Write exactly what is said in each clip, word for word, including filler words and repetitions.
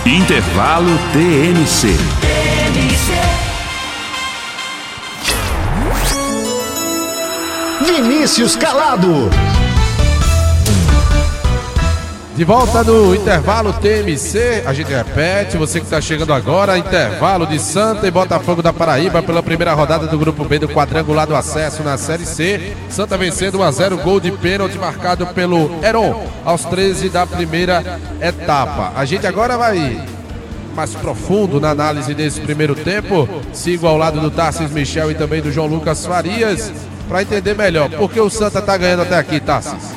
Intervalo T M C. Vinícius Calado. De volta no intervalo T M C, a gente repete, você que está chegando agora, intervalo de Santa e Botafogo da Paraíba pela primeira rodada do Grupo B do quadrangular do acesso na Série C. Santa vencendo um a zero, gol de pênalti marcado pelo Heron aos treze da primeira etapa. A gente agora vai mais profundo na análise desse primeiro tempo. Sigo ao lado do Tarcísio Michel e também do João Lucas Farias para entender melhor por que o Santa está ganhando até aqui, Tarcísio.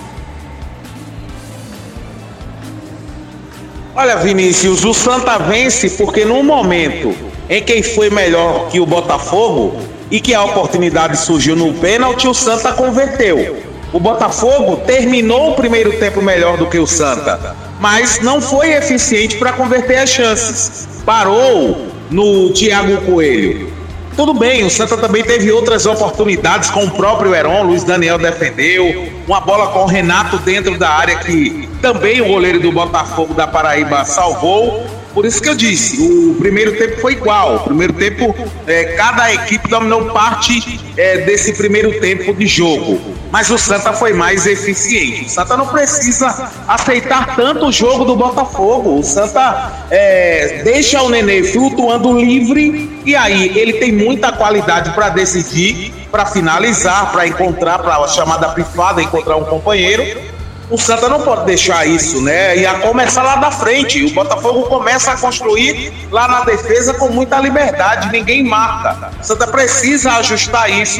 Olha, Vinícius, o Santa vence porque no momento em que foi melhor que o Botafogo e que a oportunidade surgiu no pênalti, o Santa converteu. O Botafogo terminou o primeiro tempo melhor do que o Santa, mas não foi eficiente para converter as chances. Parou no Thiago Coelho. Tudo bem, o Santa também teve outras oportunidades com o próprio Heron, Luiz Daniel defendeu, uma bola com o Renato dentro da área que também o goleiro do Botafogo da Paraíba salvou. Por isso que eu disse, o primeiro tempo foi igual. O primeiro tempo, é, cada equipe dominou parte é, desse primeiro tempo de jogo. Mas o Santa foi mais eficiente. O Santa não precisa aceitar tanto o jogo do Botafogo. O Santa é, deixa o Nenê flutuando livre e aí ele tem muita qualidade para decidir, para finalizar, para encontrar, para a chamada pifada, encontrar um companheiro. O Santa não pode deixar isso, né? E a começar lá da frente. O Botafogo começa a construir lá na defesa com muita liberdade, ninguém marca. O Santa precisa ajustar isso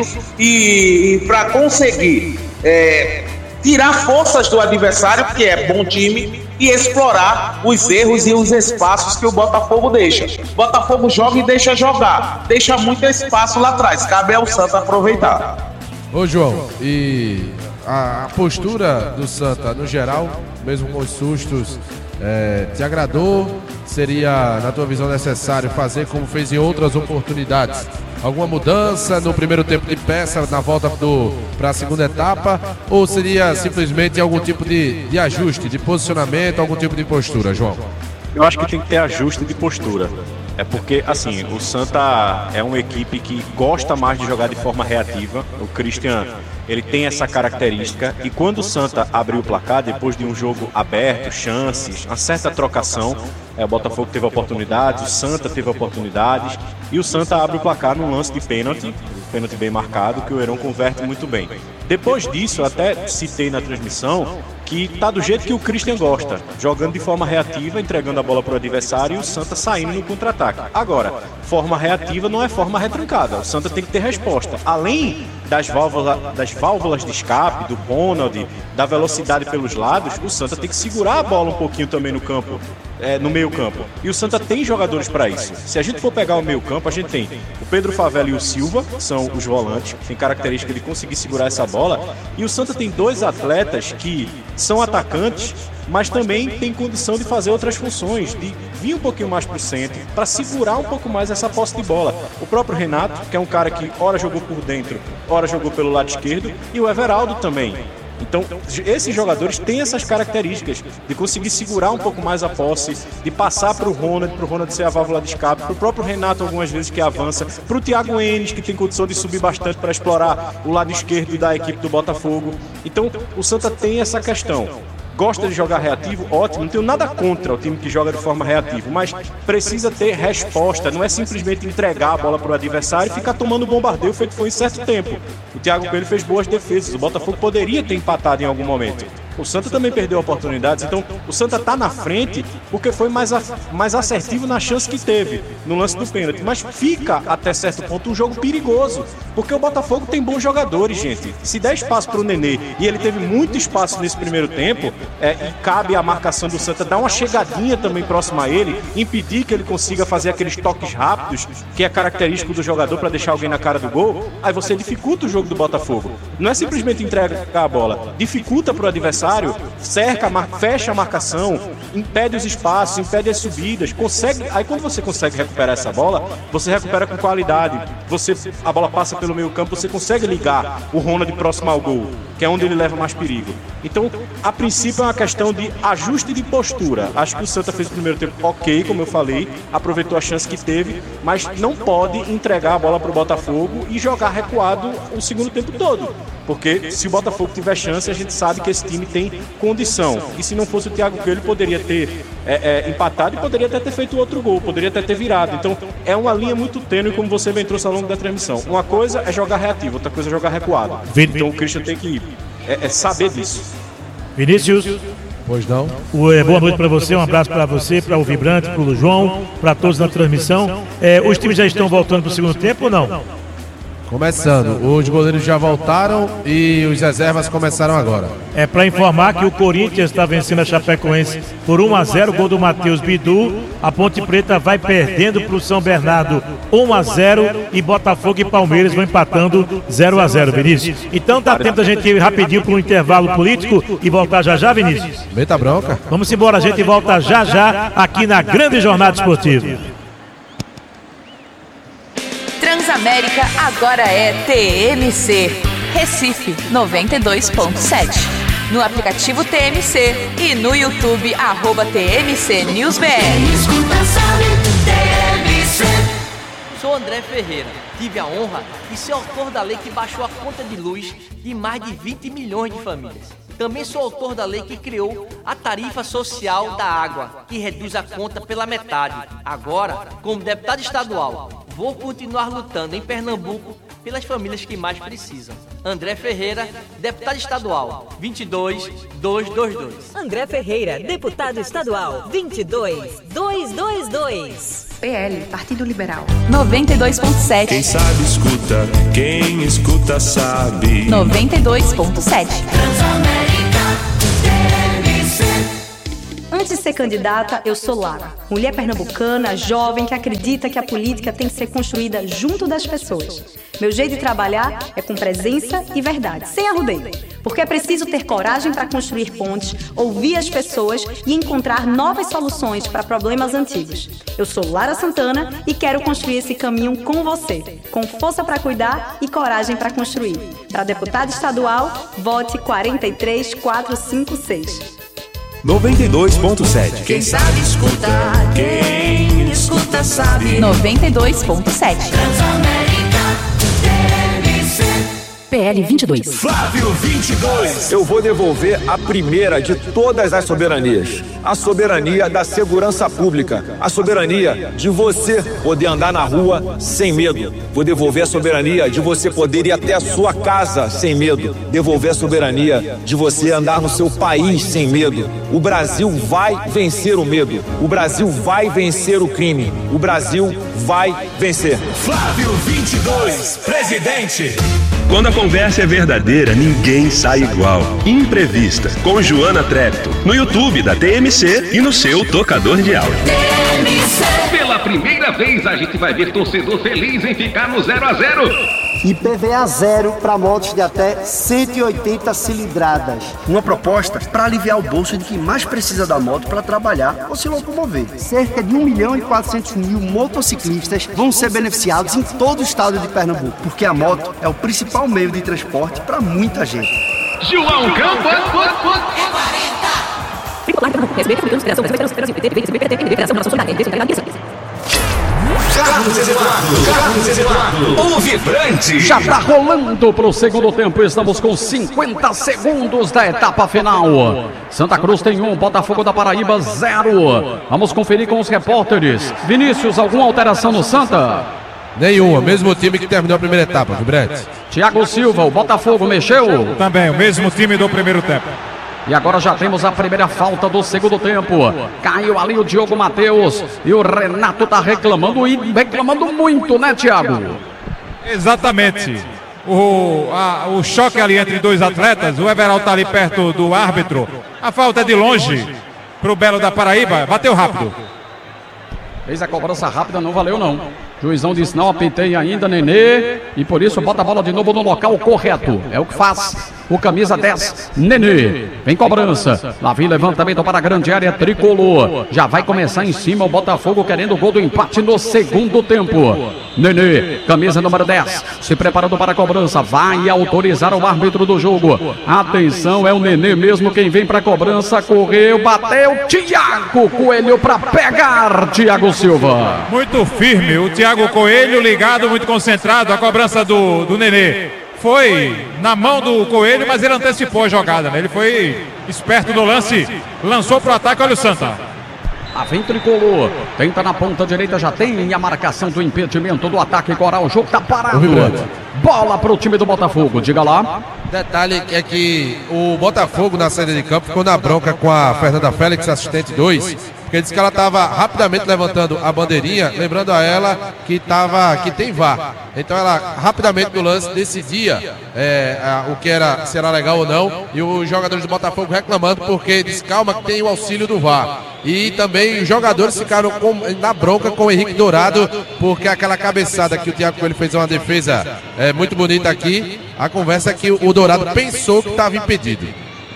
e, e para conseguir é, tirar forças do adversário, que é bom time, e explorar os erros e os espaços que o Botafogo deixa. O Botafogo joga e deixa jogar, deixa muito espaço lá atrás. Cabe ao Santa aproveitar. Ô João, e a postura do Santa, no geral, mesmo com os sustos, é, te agradou? Seria, na tua visão, necessário fazer como fez em outras oportunidades? Alguma mudança no primeiro tempo de peça, na volta para a segunda etapa? Ou seria simplesmente algum tipo de, de ajuste, de posicionamento, algum tipo de postura, João? Eu acho que tem que ter ajuste de postura. É porque, assim, o Santa é uma equipe que gosta mais de jogar de forma reativa. O Christian, ele tem essa característica. E quando o Santa abriu o placar, depois de um jogo aberto, chances, uma certa trocação, é, o Botafogo teve oportunidades, o Santa teve oportunidades. E o Santa abre o placar num lance de pênalti, pênalti bem marcado, que o Heron converte muito bem. Depois disso, eu até citei na transmissão que tá do jeito que o Christian gosta, jogando de forma reativa, entregando a bola para o adversário e o Santa saindo no contra-ataque. Agora, forma reativa não é forma retrancada, o Santa tem que ter resposta. Além das válvulas, das válvulas de escape, do Ronald, da velocidade pelos lados, o Santa tem que segurar a bola um pouquinho também no campo, é, no meio campo. E o Santa tem jogadores para isso. Se a gente for pegar o meio campo, a gente tem o Pedro Favela e o Silva, que são os volantes, que tem característica de conseguir segurar essa bola. E o Santa tem dois atletas que são atacantes, mas também tem condição de fazer outras funções, de vir um pouquinho mais para o centro, para segurar um pouco mais essa posse de bola. O próprio Renato, que é um cara que ora jogou por dentro, ora jogou pelo lado esquerdo, e o Everaldo também. Então, esses jogadores têm essas características de conseguir segurar um pouco mais a posse, de passar para o Ronald, para o Ronald ser a válvula de escape, para o próprio Renato algumas vezes que avança, para o Thiago Enes, que tem condição de subir bastante para explorar o lado esquerdo da equipe do Botafogo. Então, o Santa tem essa questão. Gosta de jogar reativo? Ótimo, não tenho nada contra o time que joga de forma reativa, mas precisa ter resposta, não é simplesmente entregar a bola para o adversário e ficar tomando bombardeio feito foi em certo tempo. O Thiago Coelho fez boas defesas, o Botafogo poderia ter empatado em algum momento. O Santa também perdeu oportunidades, então o Santa está na frente porque foi mais, a, mais assertivo na chance que teve, no lance do pênalti, mas fica até certo ponto um jogo perigoso, porque o Botafogo tem bons jogadores, gente. Se der espaço para o Nenê, e ele teve muito espaço nesse primeiro tempo, é, e cabe a marcação do Santa dar uma chegadinha também próxima a ele, impedir que ele consiga fazer aqueles toques rápidos, que é característico do jogador para deixar alguém na cara do gol, aí você dificulta o jogo do Botafogo. Não é simplesmente entregar a bola, dificulta para o adversário, cerca, fecha a marcação, impede os espaços, impede as subidas, consegue. Aí quando você consegue recuperar essa bola, você recupera com qualidade. Você, a bola passa pelo meio campo, você consegue ligar o Ronald próximo ao gol. que é onde ele leva mais perigo. Então, a princípio é uma questão de ajuste de postura. Acho que o Santa fez o primeiro tempo ok, como eu falei, aproveitou a chance que teve, mas não pode entregar a bola para o Botafogo e jogar recuado o segundo tempo todo. Porque se o Botafogo tiver chance, a gente sabe que esse time tem condição. E se não fosse o Thiago Coelho, poderia ter é, é, empatado e poderia até ter feito outro gol, poderia até ter virado. Então, é uma linha muito tênue, como você bem trouxe ao longo da transmissão. Uma coisa é jogar reativo, outra coisa é jogar recuado. Então, o Christian tem que é, é saber disso. Vinícius. Pois não. É, boa noite para você, um abraço para você, para o Vibrante, para o João, para todos na transmissão. É, os times já estão voltando para o segundo tempo ou não? Começando, os goleiros já voltaram e os reservas começaram agora. É para informar que o Corinthians está vencendo a Chapecoense por um a zero, gol do Matheus Bidu. A Ponte Preta vai perdendo para o São Bernardo um a zero e Botafogo e Palmeiras vão empatando zero a zero, Vinícius. Então dá tempo da gente ir rapidinho para um intervalo político e voltar já já, Vinícius? Meta bronca. Vamos embora, a gente volta já já aqui na Grande Jornada Esportiva. Transamérica agora é T M C, Recife noventa e dois ponto sete. No aplicativo T M C e no YouTube, arroba T M C News B R. Sou André Ferreira. Tive a honra de ser autor da lei que baixou a conta de luz de mais de vinte milhões de famílias. Também sou autor da lei que criou a tarifa social da água, que reduz a conta pela metade. Agora, como deputado estadual, vou continuar lutando em Pernambuco pelas famílias que mais precisam. André Ferreira, deputado estadual, vinte e dois mil duzentos e vinte e dois. André Ferreira, deputado estadual, vinte e dois mil duzentos e vinte e dois. P L, Partido Liberal, noventa e dois ponto sete. Quem sabe escuta, quem escuta sabe. noventa e dois ponto sete. Antes de ser candidata, eu sou Lara, mulher pernambucana, jovem, que acredita que a política tem que ser construída junto das pessoas. Meu jeito de trabalhar é com presença e verdade, sem arrudeio. Porque é preciso ter coragem para construir pontes, ouvir as pessoas e encontrar novas soluções para problemas antigos. Eu sou Lara Santana e quero construir esse caminho com você, com força para cuidar e coragem para construir. Para deputado estadual, vote quatro três quatro cinco seis. noventa e dois ponto sete. Quem sabe escuta, quem escuta sabe. noventa e dois ponto sete. P L vinte e dois. Flávio vinte e dois. Eu vou devolver a primeira de todas as soberanias. A soberania da segurança pública. A soberania de você poder andar na rua sem medo. Vou devolver a soberania de você poder ir até a sua casa sem medo. Devolver a soberania de você andar no seu país sem medo. O Brasil vai vencer o medo. O Brasil vai vencer o crime. O Brasil vai vencer. Flávio vinte e dois, presidente. Quando a conversa é verdadeira, ninguém sai igual. Imprevista, com Joana Trepto, no YouTube da T M C e no seu tocador de áudio. T M C. Pela primeira vez a gente vai ver torcedor feliz em ficar no zero a zero. I P V A zero para motos de até cento e oitenta cilindradas. Uma proposta para aliviar o bolso de quem mais precisa da moto para trabalhar ou se locomover. Cerca de um milhão e quatrocentos mil motociclistas vão ser beneficiados em todo o estado de Pernambuco, porque a moto é o principal meio de transporte para muita gente. João Campos. Carlos Eduardo, Carlos Eduardo, o vibrante. Já tá rolando pro segundo tempo, estamos com cinquenta segundos da etapa final. Santa Cruz tem um, Botafogo da Paraíba zero. Vamos conferir com os repórteres. Vinícius, alguma alteração no Santa? Nenhuma, mesmo time que terminou a primeira etapa, Vibrante. Thiago Silva, o Botafogo mexeu? Também, o mesmo time do primeiro tempo. E agora já temos a primeira falta do segundo tempo. Caiu ali o Diogo Matheus e o Renato tá reclamando e reclamando muito, né, Thiago? Exatamente. O, a, o choque ali entre dois atletas, o Everaldo tá ali perto do árbitro. A falta é de longe pro Belo da Paraíba, bateu rápido. Fez a cobrança rápida, não valeu não. Juizão disse não, apitei ainda, Nenê. E por isso bota a bola de novo no local correto. É o que faz. o camisa dez, Nenê. Vem cobrança. Lá vem levantamento para a grande área tricolor. Já vai começar em cima o Botafogo querendo o gol do empate no segundo tempo. Nenê, camisa número dez, se preparando para a cobrança. Vai autorizar o árbitro do jogo. Atenção, é o Nenê mesmo quem vem para a cobrança. Correu, bateu. Thiago Coelho para pegar. Thiago Silva. Muito firme. O Thiago Coelho ligado, muito concentrado. A cobrança do, do Nenê foi na mão do Coelho, mas ele antecipou a jogada, né? Ele foi esperto no lance, lançou para o ataque. Olha o Santa. A vem tricolor, tenta na ponta direita, já tem a marcação do impedimento do ataque Coral. O jogo tá parado. Bola para o time do Botafogo, diga lá. Detalhe é que o Botafogo na saída de campo ficou na bronca com a Fernanda Félix, assistente dois, porque disse que ela estava rapidamente levantando a bandeirinha, lembrando a ela que, tava, que tem V A R. Então ela rapidamente no lance decidia é, a, o que era, se era legal ou não, e os jogadores do Botafogo reclamando porque disse, calma que tem o auxílio do V A R. E também os jogadores ficaram com, na bronca com o Henrique Dourado, porque aquela cabeçada que o Thiago Coelho fez uma defesa é, muito bonita aqui. A conversa é que o Dourado pensou que estava impedido.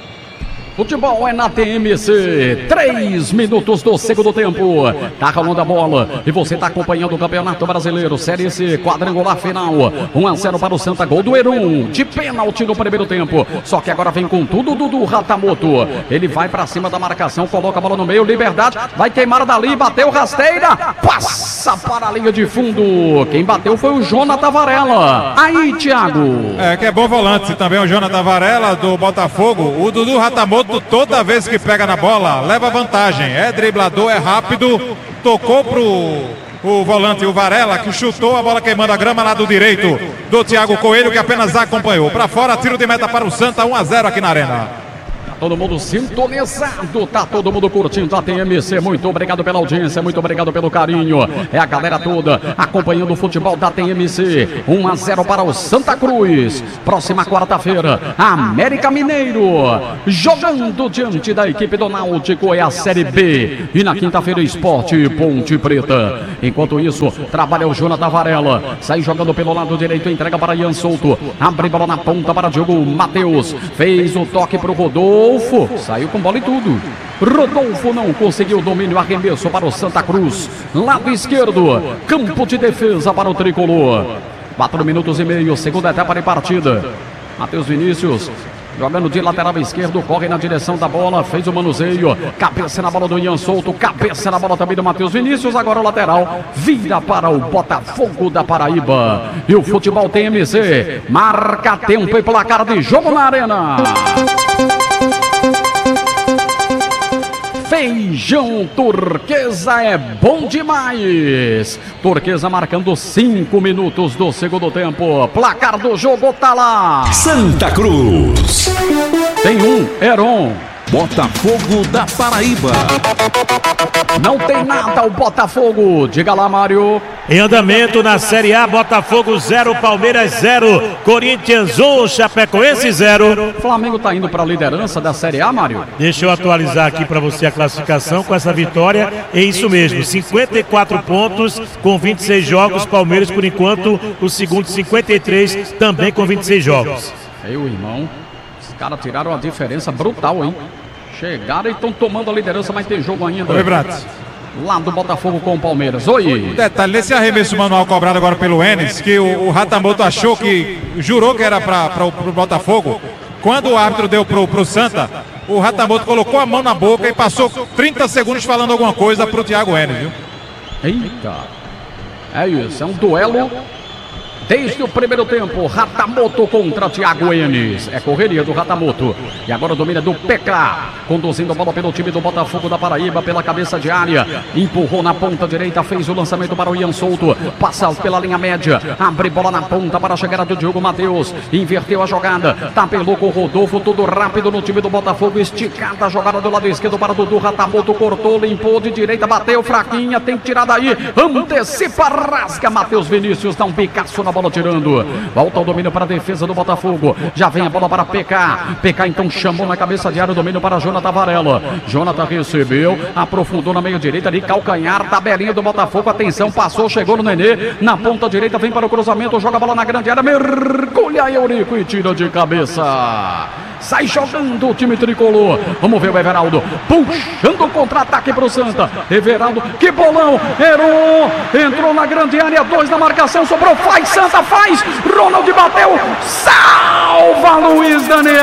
Futebol é na T M C, três minutos do segundo tempo, tá rolando a bola e você tá acompanhando o Campeonato Brasileiro, Série C, quadrangular final, um a zero para o Santa, gol do Heron, de pênalti no primeiro tempo, só que agora vem com tudo Dudu Ratamoto, ele vai pra cima da marcação, coloca a bola no meio, Liberdade, vai queimar dali, bateu rasteira, passa para a linha de fundo, quem bateu foi o Jonathan Varela, aí Thiago. É, que é bom volante também o Jonathan Varela do Botafogo, o Dudu Ratamoto toda vez que pega na bola, leva vantagem, é driblador, é rápido, tocou pro o volante, o Varela, que chutou a bola queimando a grama lá do direito do Thiago Coelho, que apenas acompanhou. Para fora, tiro de meta para o Santa, um a zero aqui na Arena. Todo mundo sintonizado, tá todo mundo curtindo a T M C, muito obrigado pela audiência, muito obrigado pelo carinho, é a galera toda acompanhando o futebol da T M C, um a zero para o Santa Cruz, próxima quarta-feira, América Mineiro, jogando diante da equipe do Náutico, é a Série B, e na quinta-feira Esporte Ponte Preta, enquanto isso, trabalha o Jonathan Varela, sai jogando pelo lado direito, entrega para Ian Souto, abre bola na ponta para Diogo Matheus, fez o toque para o Rodolfo, Rodolfo saiu com bola e tudo. Rodolfo não conseguiu domínio, arremesso para o Santa Cruz. Lado esquerdo, campo de defesa para o tricolor. Quatro minutos e meio, segunda etapa de partida. Matheus Vinícius jogando de lateral esquerdo, corre na direção da bola, fez o manuseio, cabeça na bola do Ian Souto, cabeça na bola também do Matheus Vinícius, agora o lateral vira para o Botafogo da Paraíba. E o futebol T M C marca tempo e placar de jogo na Arena. Feijão Turquesa é bom demais. Turquesa marcando cinco minutos do segundo tempo. Placar do jogo tá lá. Santa Cruz. Tem um, Heron. Botafogo da Paraíba. Não tem nada o Botafogo. Diga lá, Mário. Em andamento na Série A, Botafogo zero, Palmeiras zero, Corinthians um, Chapecoense zero. Flamengo tá indo para a liderança da Série A, Mário. Deixa eu atualizar aqui para você a classificação com essa vitória. É isso mesmo, cinquenta e quatro pontos com vinte e seis jogos. Palmeiras, por enquanto, o segundo cinquenta e três, também com vinte e seis jogos. Meu irmão, os caras tiraram a diferença brutal, hein? Chegaram e estão tomando a liderança, mas tem jogo ainda. Oi, Bratis. Lá do Botafogo com o Palmeiras. Oi. Um detalhe, nesse arremesso manual cobrado agora pelo Enes, que o, o Ratamoto achou que, jurou que era para o Botafogo. Quando o árbitro deu pro, pro Santa, o Ratamoto colocou a mão na boca e passou trinta segundos falando alguma coisa pro Thiago Enes, viu? Eita. É isso, é um duelo desde o primeiro tempo. Ratamoto contra Thiago Enes. É correria do Ratamoto. E agora domina do P K. Conduzindo a bola pelo time do Botafogo da Paraíba, pela cabeça de área. Empurrou na ponta direita, fez o lançamento para o Ian Souto. Passa pela linha média. Abre bola na ponta para a chegada do Diogo Matheus. Inverteu a jogada. Tabelou com o Rodolfo. Tudo rápido no time do Botafogo. Esticada a jogada do lado esquerdo para Dudu. Ratamoto cortou, limpou de direita, bateu fraquinha. Tem que tirar daí. Antecipa, rasga. Matheus Vinícius dá um picaço na bola bola tirando. Volta o domínio para a defesa do Botafogo. Já vem a bola para P K. P K então chamou na cabeça de área o domínio para Jonathan Varela. Jonathan recebeu, aprofundou na meia direita ali, calcanhar, tabelinha do Botafogo. Atenção, passou, chegou no Nenê. Na ponta direita, vem para o cruzamento, joga a bola na grande área, mergulha Eurico e tira de cabeça. Sai jogando o time tricolor. Vamos ver o Everaldo puxando o contra-ataque para o Santa. Everaldo, que bolão. Errou. Entrou na grande área. Dois na marcação. Sobrou. Faz Santa. Faz. Ronald bateu. Salva Luiz Daniel.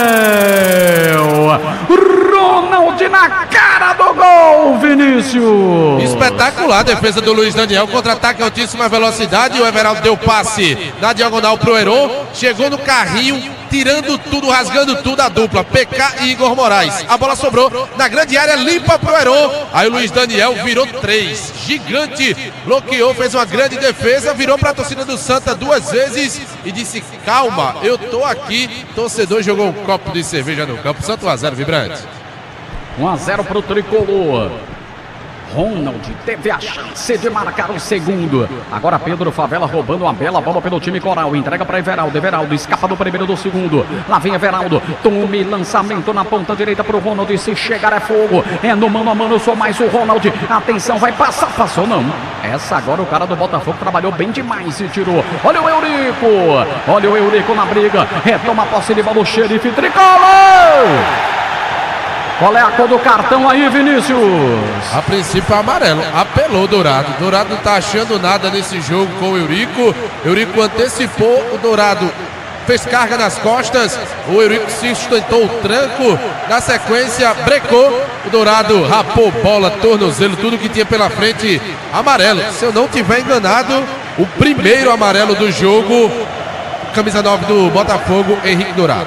Ronald na cara do gol, Vinícius. Espetacular a defesa do Luiz Daniel. Contra-ataque altíssima velocidade. O Everaldo deu passe na diagonal pro Heron. Chegou no carrinho, tirando tudo, rasgando tudo a dupla, P K e Igor Moraes. A bola sobrou na grande área, limpa pro Heron. Aí o Luiz Daniel virou três, gigante, bloqueou, fez uma grande defesa, virou pra torcida do Santa duas vezes e disse: calma, eu tô aqui. Torcedor jogou um copo de cerveja no campo. Santa um a zero, vibrante. um a zero pro tricolor. Ronald teve a chance de marcar o segundo. Agora Pedro Favela roubando uma bela bola pelo time coral. Entrega para Everaldo. Everaldo escapa do primeiro do segundo. Lá vem Everaldo. Tome lançamento na ponta direita pro Ronald. Se chegar é fogo. É no mano a mano. Eu sou mais o Ronald. Atenção, vai passar. Passou não. Essa agora o cara do Botafogo trabalhou bem demais e tirou. Olha o Eurico. Olha o Eurico na briga. Retoma a posse de bola o xerife tricolor. Qual é a cor do cartão aí, Vinícius? A princípio amarelo, apelou Dourado. Dourado não tá achando nada nesse jogo com o Eurico. Eurico antecipou, o Dourado fez carga nas costas. O Eurico se sustentou o tranco. Na sequência, brecou. O Dourado rapou bola, tornozelo, tudo que tinha pela frente. Amarelo, se eu não tiver enganado, o primeiro amarelo do jogo. Camisa nove do Botafogo, Henrique Dourado.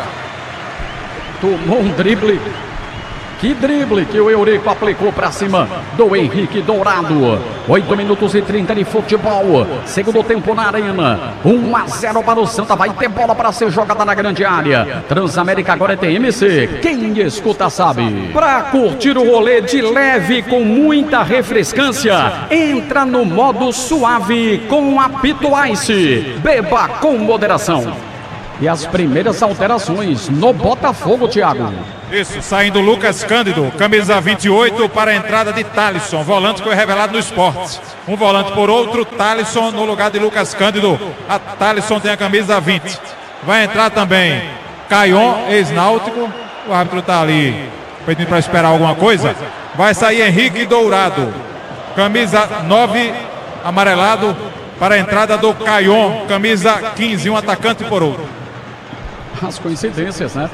Tomou um drible. Que drible que o Eurico aplicou para cima do Henrique Dourado. oito minutos e trinta de futebol. Segundo tempo na arena. um a zero para o Santa. Vai ter bola para ser jogada na grande área. Transamérica agora é T M C. Quem escuta sabe. Para curtir o rolê de leve com muita refrescância, entra no modo suave com Apito Ice. Beba com moderação. E as primeiras alterações no Botafogo, Thiago. Isso, saindo Lucas Cândido, camisa vinte e oito para a entrada de Thalisson, volante que foi revelado no Esporte. Um volante por outro, Thalisson no lugar de Lucas Cândido. A Thalisson tem a camisa vinte. Vai entrar também Caion, ex-náutico. O árbitro está ali pedindo para esperar alguma coisa. Vai sair Henrique Dourado, camisa nove, amarelado, para a entrada do Caion, camisa quinze, um atacante por outro. As coincidências, né?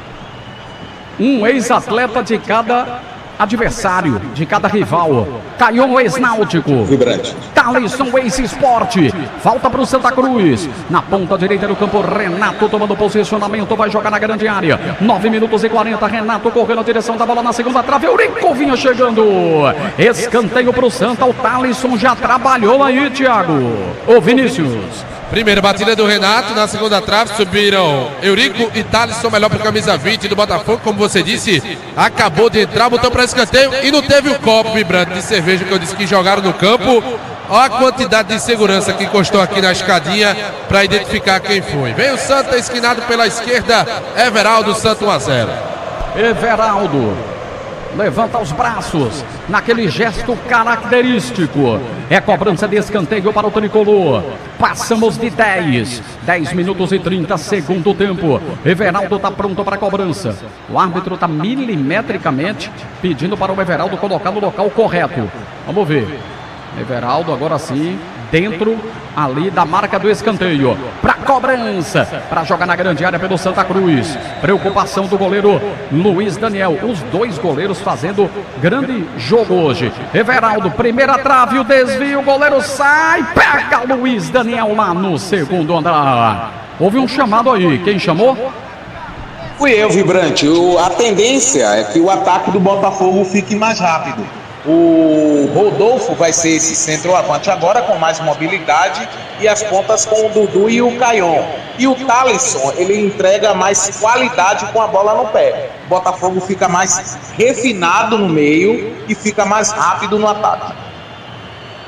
Um ex-atleta de cada adversário, de cada rival. Caion, ex-náutico. Vibrante. Thalisson, ex-esporte. Falta para o Santa Cruz. Na ponta direita do campo, Renato tomando posicionamento. Vai jogar na grande área. nove minutos e quarenta. Renato correndo na direção da bola na segunda trave. Eurico vinha chegando. Escanteio para o Santa. O Thalisson já trabalhou aí, Thiago. Ô, Vinícius. Primeira batida do Renato, na segunda trave subiram Eurico e Thalisson, melhor para camisa vinte do Botafogo, como você disse, acabou de entrar, botou para escanteio e não teve o copo vibrante de cerveja que eu disse que jogaram no campo. Olha a quantidade de segurança que encostou aqui na escadinha para identificar quem foi. Vem o Santa esquinado pela esquerda, Everaldo, Santa um a zero. Everaldo levanta os braços naquele gesto característico. É cobrança de escanteio para o tricolor. Passamos de dez. dez minutos e trinta, segundo tempo. Everaldo está pronto para a cobrança. O árbitro está milimetricamente pedindo para o Everaldo colocar no local correto. Vamos ver. Everaldo agora sim, dentro ali da marca do escanteio. Para cobrança, para jogar na grande área pelo Santa Cruz. Preocupação do goleiro Luiz Daniel. Os dois goleiros fazendo grande jogo hoje. Everaldo, primeira trave, o desvio, o goleiro sai, pega Luiz Daniel lá no segundo andar. Houve um chamado aí, quem chamou? Fui eu, Vibrante. O, a tendência é que o ataque do Botafogo fique mais rápido. O Rodolfo vai ser esse centroavante agora com mais mobilidade e as pontas com o Dudu e o Caion. E o Thalisson, ele entrega mais qualidade com a bola no pé. O Botafogo fica mais refinado no meio e fica mais rápido no ataque.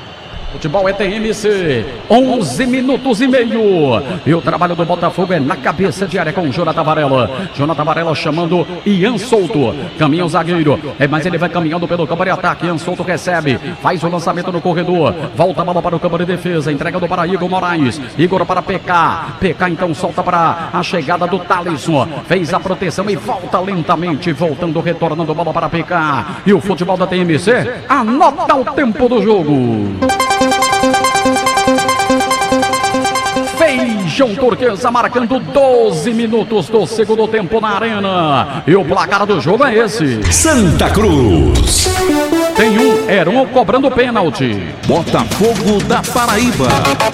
Futebol é T M C, onze minutos e meio. E o trabalho do Botafogo é na cabeça de área com o Jonathan Varela. Jonathan Varela chamando Ian Souto. Caminha o zagueiro, é, mas ele vai caminhando pelo campo de ataque. Ian Souto recebe, faz o lançamento no corredor. Volta a bola para o campo de defesa. Entrega do para Igor Moraes. Igor para P K. P K então solta para a chegada do Thalisson. Fez a proteção e volta lentamente. Voltando, retornando bola para P K. E o futebol da T M C anota o tempo do jogo. Feijão Turquesa marcando doze minutos do segundo tempo na arena. E o placar do jogo é esse: Santa Cruz tem um, Heron cobrando pênalti. Botafogo da Paraíba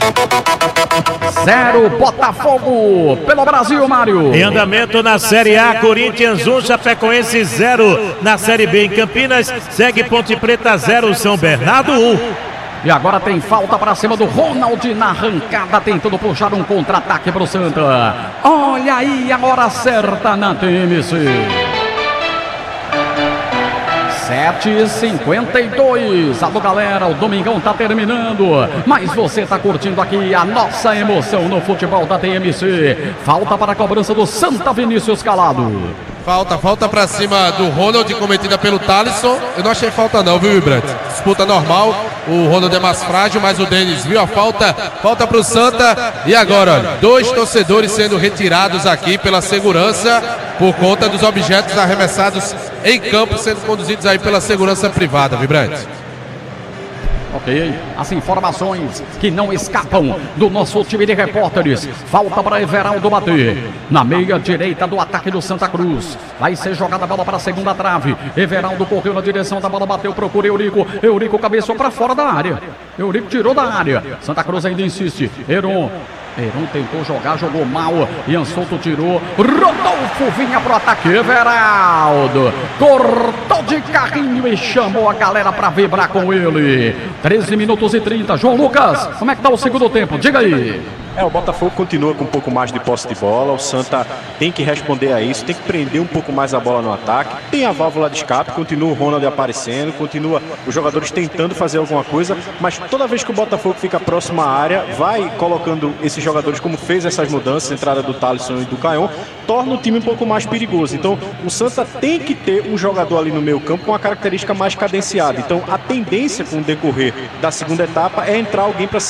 Zero, Botafogo pelo Brasil, Mário. Em andamento na Série A, Corinthians um, Chapecoense zero. Na Série B em Campinas, segue Ponte Preta zero, São Bernardo um. E agora tem falta para cima do Ronald na arrancada, tentando puxar um contra-ataque para o Santa. Olha aí a hora certa na T M C. sete e cinquenta e dois. Alô, galera, o Domingão tá terminando, mas você tá curtindo aqui a nossa emoção no futebol da T M C. Falta para a cobrança do Santa, Vinícius Calado. Falta, falta pra cima do Ronald, cometida pelo Thalisson. Eu não achei falta não, viu, Vibrante? Disputa normal, o Ronald é mais frágil, mas o Denis viu a falta. Falta pro Santa. E agora, olha, dois torcedores sendo retirados aqui pela segurança por conta dos objetos arremessados em campo, sendo conduzidos aí pela segurança privada, Vibrante. Ok, as informações que não escapam do nosso time de repórteres. Falta para Everaldo bater na meia direita do ataque do Santa Cruz. Vai ser jogada a bola para a segunda trave. Everaldo correu na direção da bola, bateu, procura Eurico. Eurico cabeçou para fora da área. Eurico tirou da área. Santa Cruz ainda insiste. Heron. Heron tentou jogar, jogou mal. Ian Souto tirou. Rodolfo vinha pro ataque. Everaldo cortou de carrinho e chamou a galera para vibrar com ele. treze minutos e trinta. João Lucas, como é que tá o segundo tempo? Diga aí. É, o Botafogo continua com um pouco mais de posse de bola. O Santa tem que responder a isso, tem que prender um pouco mais a bola no ataque. Tem a válvula de escape, continua o Ronald aparecendo, continua os jogadores tentando fazer alguma coisa, mas toda vez que o Botafogo fica próximo à área, vai colocando esses jogadores, como fez essas mudanças, entrada do Thalisson e do Caion, torna o time um pouco mais perigoso. Então o Santa tem que ter um jogador ali no meio campo com uma característica mais cadenciada. Então a tendência com o decorrer da segunda etapa é entrar alguém para